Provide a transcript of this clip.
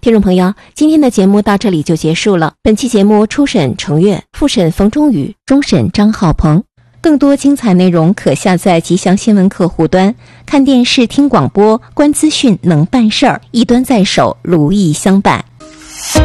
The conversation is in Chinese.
听众朋友，今天的节目到这里就结束了。本期节目初审程越，复审冯中宇，终审张浩鹏。更多精彩内容可下载吉祥新闻客户端，看电视、听广播、观资讯能办事儿，一端在手，如意相伴。